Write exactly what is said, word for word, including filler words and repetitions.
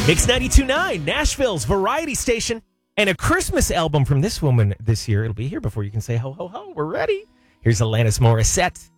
Mix ninety-two point nine, Nashville's variety station, and a Christmas album from this woman this year. It'll be here before you can say ho, ho, ho. We're ready. Here's Alanis Morissette.